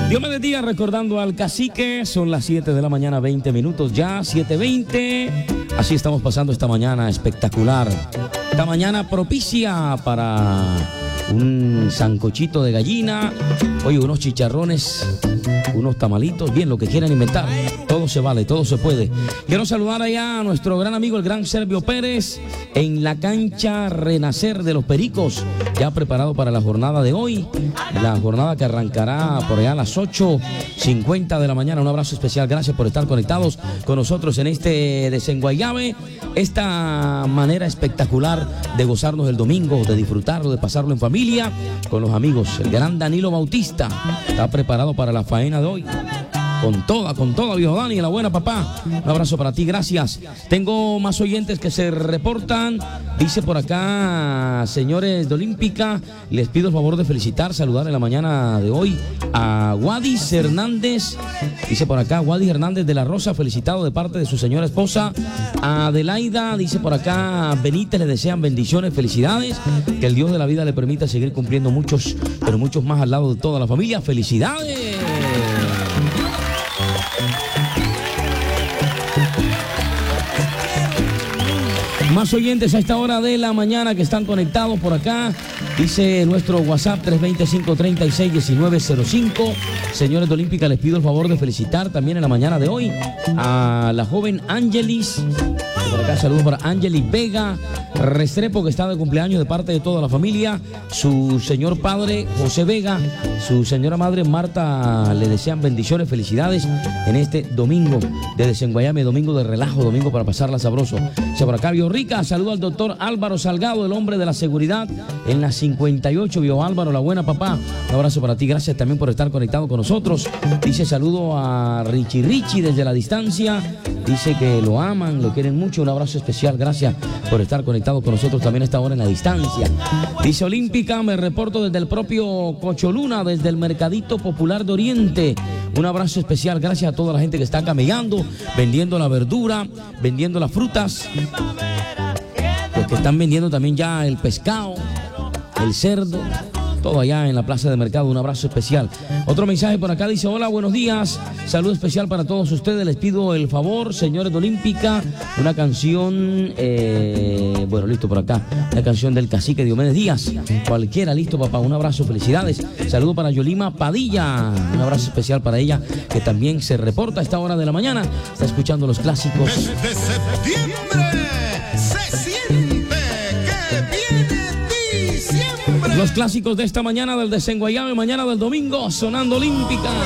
Dios me bendiga, recordando al cacique. Son las 7 de la mañana, 20 minutos ya, 7:20. Así estamos pasando esta mañana espectacular. Esta mañana propicia para un sancochito de gallina, oye, unos chicharrones, unos tamalitos, bien, lo que quieran inventar. Todo se vale, todo se puede. Quiero saludar allá a nuestro gran amigo, el gran Servio Pérez, en la cancha Renacer de los Pericos, ya preparado para la jornada de hoy, la jornada que arrancará por allá a las 8:50 de la mañana. Un abrazo especial, gracias por estar conectados con nosotros en este Desenguayabe, esta manera espectacular de gozarnos el domingo, de disfrutarlo, de pasarlo en familia, con los amigos. El gran Danilo Bautista está preparado para la faena de hoy. Con toda, viejo Dani, la buena, papá. Un abrazo para ti, gracias. Tengo más oyentes que se reportan. Dice por acá, señores de Olímpica, les pido el favor de felicitar, saludar en la mañana de hoy a Wadis Hernández. Dice por acá, Wadis Hernández de la Rosa, felicitado de parte de su señora esposa. A Adelaida, dice por acá, Benítez, le desean bendiciones, felicidades. Que el Dios de la vida le permita seguir cumpliendo muchos, pero muchos más al lado de toda la familia. ¡Felicidades! Más oyentes a esta hora de la mañana que están conectados por acá. Dice nuestro WhatsApp 325-36-1905. Señores de Olímpica, les pido el favor de felicitar también en la mañana de hoy a la joven Ángelis. Por acá saludos para Ángelis Vega Restrepo, que está de cumpleaños de parte de toda la familia. Su señor padre José Vega, su señora madre Marta, le desean bendiciones, felicidades en este domingo de Desenguayame, domingo de relajo, domingo para pasarla sabroso. Por acá Biorrica, saludo al doctor Álvaro Salgado, el hombre de la seguridad en la 58. Bio Álvaro, la buena, papá. Un abrazo para ti, gracias también por estar conectado con nosotros. Dice saludo a Richie desde la distancia. Dice que lo aman, lo quieren mucho. Un abrazo especial, gracias por estar conectado con nosotros también a esta hora en la distancia. Dice Olímpica, me reporto desde el propio Cocholuna, desde el Mercadito Popular de Oriente. Un abrazo especial, gracias a toda la gente que está camellando, vendiendo la verdura, vendiendo las frutas, los que están vendiendo también ya el pescado, el cerdo, todo allá en la plaza de mercado. Un abrazo especial. Otro mensaje por acá dice, hola, buenos días, saludo especial para todos ustedes, les pido el favor, señores de Olímpica, una canción, bueno, listo por acá, la canción del cacique Diomedes Díaz, cualquiera, listo, papá. Un abrazo, felicidades. Saludo para Yolima Padilla, un abrazo especial para ella, que también se reporta a esta hora de la mañana, está escuchando los clásicos. Desde septiembre se siente que viene diciembre. Los clásicos de esta mañana del Desenguayabe, mañana del domingo, sonando Olímpica.